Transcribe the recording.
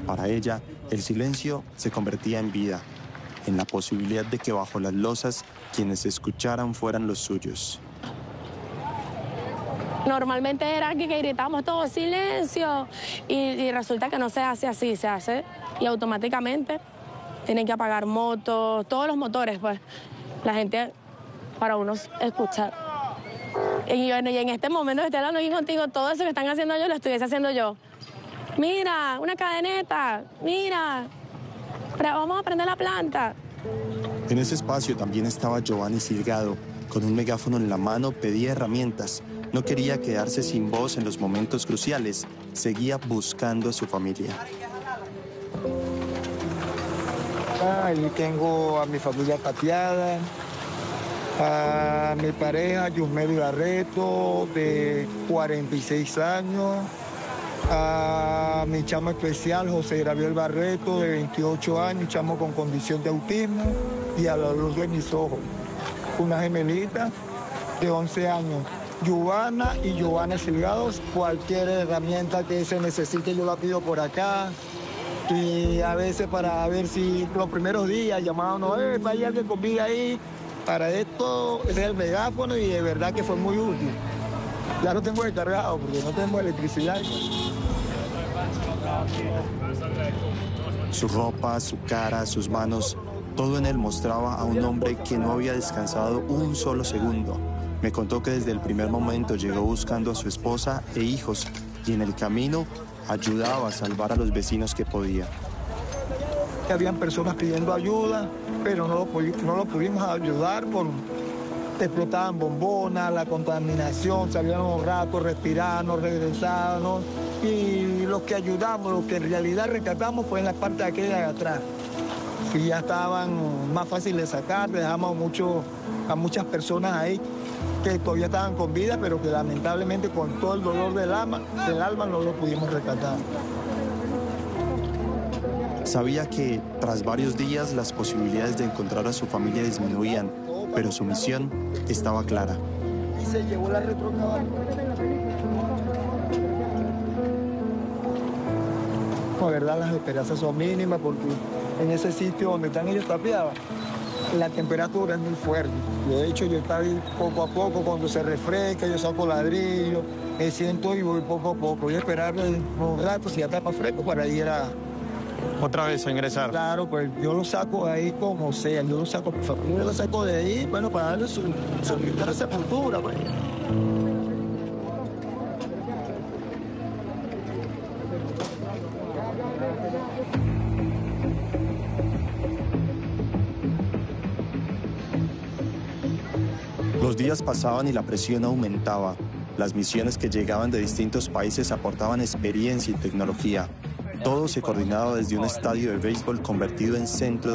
Para ella, el silencio se convertía en vida, en la posibilidad de que bajo las losas quienes escucharan fueran los suyos. Normalmente era que gritamos todo silencio y resulta que no se hace así, se hace y automáticamente tienen que apagar motos, todos los motores, pues, la gente para unos escuchar. Y bueno, y en este momento estoy hablando aquí contigo, todo eso que están haciendo yo lo estuviese haciendo yo. Mira, una cadeneta, mira, vamos a prender la planta. En ese espacio también estaba Giovanni Silgado. Con un megáfono en la mano pedía herramientas. No quería quedarse sin voz en los momentos cruciales. Seguía buscando a su familia. Ahí tengo a mi familia tapiada, a mi pareja Yusmeli Barreto, de 46 años, a mi chamo especial José Gabriel Barreto, de 28 años, chamo con condición de autismo, y a la luz de mis ojos, una gemelita de 11 años. Giovanna y Giovanna Silgados, cualquier herramienta que se necesite yo la pido por acá. Y a veces para ver si los primeros días llamábamos, hay alguien con vida ahí. Para esto es el megáfono y de verdad que fue muy útil. Ya lo tengo descargado porque no tengo electricidad. Su ropa, su cara, sus manos, todo en él mostraba a un hombre que no había descansado un solo segundo. Me contó que desde el primer momento llegó buscando a su esposa e hijos y en el camino ayudaba a salvar a los vecinos que podía. Habían personas pidiendo ayuda, pero no lo pudimos ayudar porque explotaban bombonas, la contaminación, salíamos ratos, respiramos, regresábamos. Y los que ayudamos, los que en realidad rescatamos fue en la parte de aquella de atrás. Y ya estaban más fáciles de sacar, dejamos a muchas personas ahí que todavía estaban con vida, pero que lamentablemente con todo el dolor del alma no lo pudimos rescatar. Sabía que tras varios días las posibilidades de encontrar a su familia disminuían, pero su misión estaba clara. Y se llevó la retrocabana. La verdad, las esperanzas son mínimas porque en ese sitio donde están ellos tapiados, la temperatura es muy fuerte. De hecho, yo estaba ahí poco a poco, cuando se refresca, yo saco ladrillo, me siento y voy poco a poco. Voy a esperar unos ratos si ya está más fresco para ir a... Otra vez a ingresar. Claro, pues yo lo saco de ahí como sea, yo lo saco de ahí, bueno, para darle su sepultura, pues. Los días pasaban y la presión aumentaba. Las misiones que llegaban de distintos países aportaban experiencia y tecnología. Todo se coordinaba desde un estadio de béisbol convertido en centro de